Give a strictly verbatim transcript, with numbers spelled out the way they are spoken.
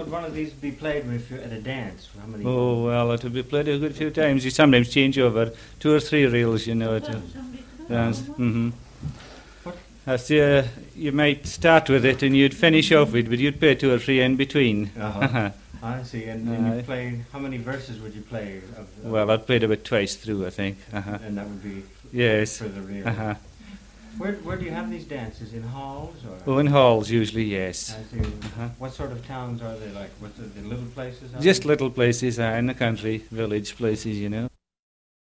would one of these be played if you're at a dance? How many? Oh, well, it will be played a good few times. You sometimes change over two or three reels, you know. To dance. Mm-hmm. I see, uh, you might start with it and you'd finish off with it, but you'd play two or three in between. Uh-huh. I see. And, and Aye. you play, how many verses would you play? Of, of Well, I've played about twice through, I think. Uh-huh. And that would be Yes. for the reel. Uh-huh. Where, where do you have these dances? In halls? Or? Oh, in halls usually, yes. I see. Uh-huh. What sort of towns are they like? What the, the little places? Are Just they? little places uh, in the country, village places, you know.